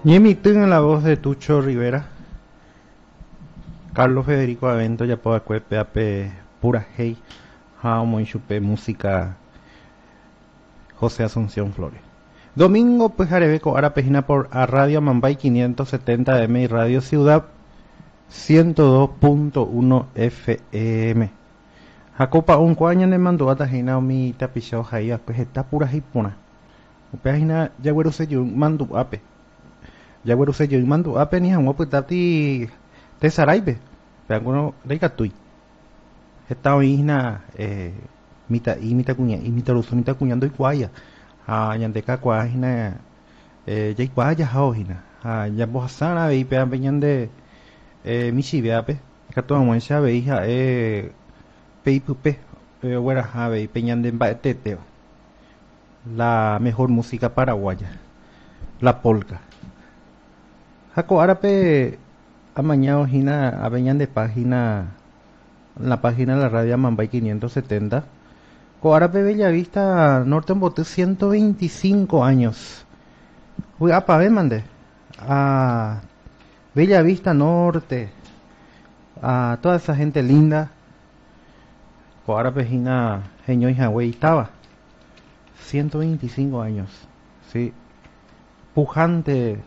Y emiten en la voz de Tucho Rivera, Carlos Federico Avento, ya puedo pepe pura hey, muy chupe música José Asunción Flores. Domingo pues Arebeco, ahora pejina por a Radio Mambay 570 M y Radio Ciudad 102.1 FM. Jacopa un cuaña ne mandó a tajina mi tapichao jaya pues está pura hipona. Pejina ya güero se yo mando ape. Ya güero se yo mando ape ni hamwa pues tati te saraibe. Pero alguno reica tui. Esta isna mita cuña y mita ruso mita cuñando y cuaya. Yandeca cuajina ya cuaya jaojina. Ya bojasana ve pean peñan de michi beape. Cato amuencha veija peipupe güera jave peñan de embaetete. La mejor música paraguaya. La polka. Jaco árape amañado hina aveñan de página la página de la radio Mambay 570. Coarape Bellavista Norte en Boté 125 años. Uy, apa, ven mande. A Bellavista Norte. A toda esa gente linda. Coarape hina Geño y Hawái estaba. 125 años. Sí. Pujante.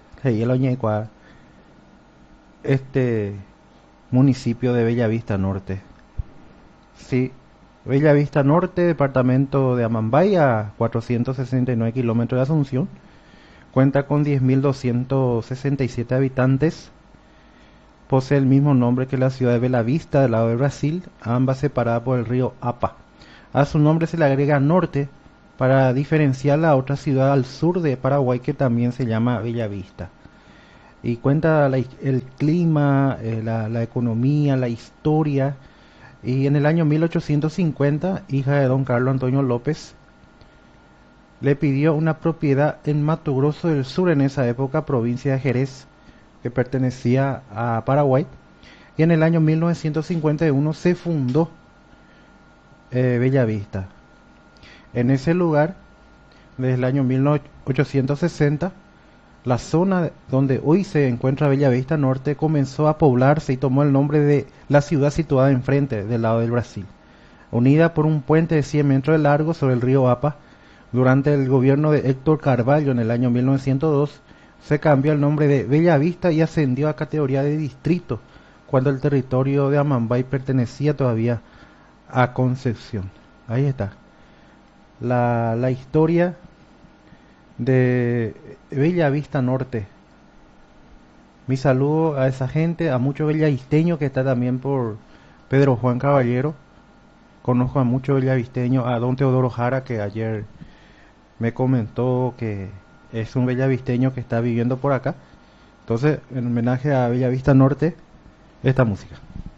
Este municipio de Bellavista Norte. Sí, Bellavista Norte, departamento de Amambay, a 469 kilómetros de Asunción. Cuenta con 10.267 habitantes. Posee el mismo nombre que la ciudad de Bellavista, del lado de Brasil, ambas separadas por el río Apa. A su nombre se le agrega norte para diferenciarla a otra ciudad al sur de Paraguay que también se llama Bellavista. Y cuenta el clima, la economía, la historia. Y en el año 1850, hija de don Carlos Antonio López, le pidió una propiedad en Mato Grosso del Sur, en esa época provincia de Jerez, que pertenecía a Paraguay. Y en el año 1951 se fundó Bellavista. En ese lugar, desde el año 1860, la zona donde hoy se encuentra Bellavista Norte comenzó a poblarse y tomó el nombre de la ciudad situada enfrente, del lado del Brasil. Unida por un puente de 100 metros de largo sobre el río Apa, durante el gobierno de Héctor Carvalho en el año 1902, se cambió el nombre de Bellavista y ascendió a categoría de distrito, cuando el territorio de Amambay pertenecía todavía a Concepción. Ahí está. La historia de Bellavista Norte. Mi saludo a esa gente, a muchos bellavisteños que está también por Pedro Juan Caballero. Conozco a muchos bellavisteños, a don Teodoro Jara, que ayer me comentó que es un bellavisteño que está viviendo por acá. Entonces, en homenaje a Bellavista Norte, esta música.